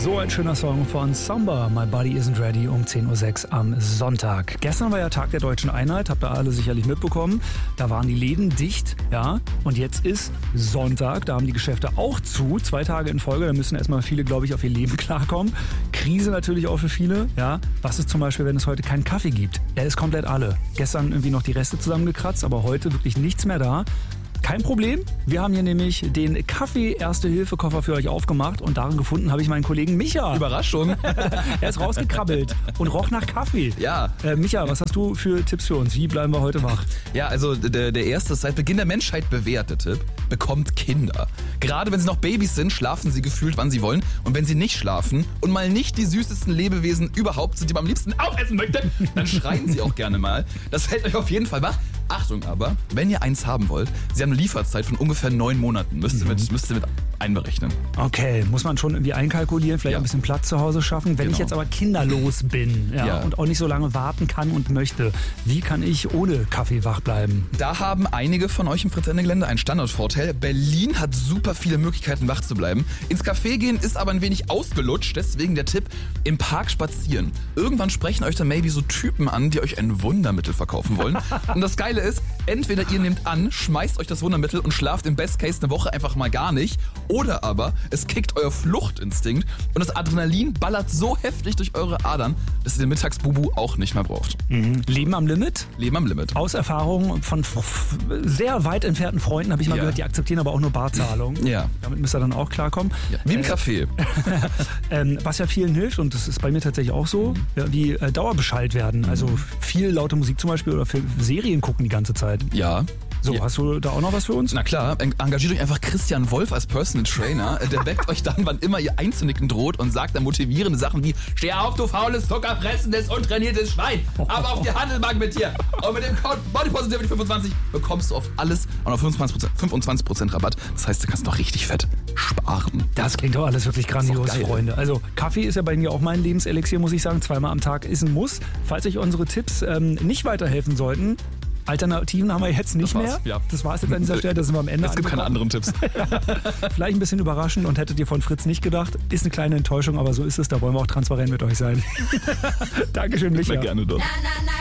So ein schöner Song von Samba, My Body Isn't Ready, um 10.06 Uhr am Sonntag. Gestern war ja Tag der Deutschen Einheit, habt ihr alle sicherlich mitbekommen. Da waren die Läden dicht, ja. Und jetzt ist Sonntag, da haben die Geschäfte auch zu. 2 Tage in Folge, da müssen erstmal viele, glaube ich, auf ihr Leben klarkommen. Krise natürlich auch für viele, ja. Was ist zum Beispiel, wenn es heute keinen Kaffee gibt? Er ist komplett alle. Gestern irgendwie noch die Reste zusammengekratzt, aber heute wirklich nichts mehr da. Kein Problem, wir haben hier nämlich den Kaffee-Erste-Hilfe-Koffer für euch aufgemacht und darin gefunden habe ich meinen Kollegen Micha. Überraschung. Er ist rausgekrabbelt und roch nach Kaffee. Ja. Micha, was hast du für Tipps für uns? Wie bleiben wir heute wach? Ja, also der erste, seit Beginn der Menschheit bewährte Tipp, bekommt Kinder. Gerade wenn sie noch Babys sind, schlafen sie gefühlt, wann sie wollen. Und wenn sie nicht schlafen und mal nicht die süßesten Lebewesen überhaupt sind, die man am liebsten aufessen möchte, dann schreien sie auch gerne mal. Das hält euch auf jeden Fall wach. Achtung aber, wenn ihr eins haben wollt, sie haben eine Lieferzeit von ungefähr 9 Monaten. Müsst ihr mit einberechnen. Okay, muss man schon irgendwie einkalkulieren, vielleicht ein bisschen Platz zu Hause schaffen. Wenn ich jetzt aber kinderlos bin und auch nicht so lange warten kann und möchte, wie kann ich ohne Kaffee wach bleiben? Da haben einige von euch im Fritz-Ende-Gelände einen Standortvorteil. Berlin hat super viele Möglichkeiten, wach zu bleiben. Ins Café gehen ist aber ein wenig ausgelutscht, deswegen der Tipp, im Park spazieren. Irgendwann sprechen euch dann maybe so Typen an, die euch ein Wundermittel verkaufen wollen. Und das Geile ist, entweder ihr nehmt an, schmeißt euch das Wundermittel und schlaft im Best Case eine Woche einfach mal gar nicht, oder aber es kickt euer Fluchtinstinkt und das Adrenalin ballert so heftig durch eure Adern, dass ihr den Mittagsbubu auch nicht mehr braucht. Leben am Limit? Leben am Limit. Aus Erfahrung von sehr weit entfernten Freunden habe ich mal gehört, die akzeptieren aber auch nur Barzahlung. Ja. Damit müsst ihr dann auch klarkommen. Ja. Wie im Café. Was ja vielen hilft, und das ist bei mir tatsächlich auch so, wie Dauerbescheid werden. Also viel laute Musik zum Beispiel oder für Serien gucken die ganze Zeit. Ja. So, hast du da auch noch was für uns? Na klar, engagiert euch einfach Christian Wolf als Personal Trainer. Der weckt euch dann, wann immer ihr einzunicken droht und sagt dann motivierende Sachen wie: Steh auf, du faules, zuckerfressendes, untrainiertes Schwein. Aber auf die Handelbank mit dir. Und mit dem Code BODYPOSITIVITY25 bekommst du auf alles und auf 25% Rabatt. Das heißt, du kannst noch richtig fett sparen. Das klingt doch alles wirklich grandios, Freunde. Also Kaffee ist ja bei mir auch mein Lebenselixier, muss ich sagen. 2-mal am Tag ist ein Muss. Falls euch unsere Tipps nicht weiterhelfen sollten, Alternativen haben wir jetzt nicht mehr. Ja. Das war es jetzt an dieser Stelle, da sind wir am Ende. Es gibt keine anderen Tipps. Vielleicht ein bisschen überraschend und hättet ihr von Fritz nicht gedacht. Ist eine kleine Enttäuschung, aber so ist es. Da wollen wir auch transparent mit euch sein. Dankeschön, Micha. Sehr gerne doch.